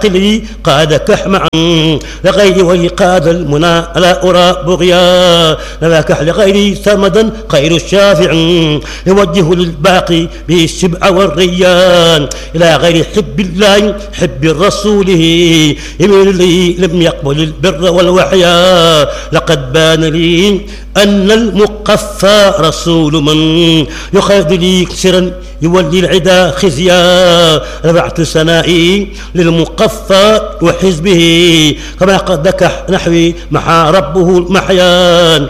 لي قاد كحمعا لغيري وقاد المنى لا أرى بغيا لا كح لغيري سرمدا خير الشافع يوجه للباقي به الشبع والريان إلى غير حب الله حب رسوله يميل لي لم يقبل البر والوحيا لقد بان لي أن المقفى رسول من يخيض لي سرا يولي العدا خزيا رفعت سنائي للمقفى وحزبه كما قد دكح نحوي محا ربه المحيان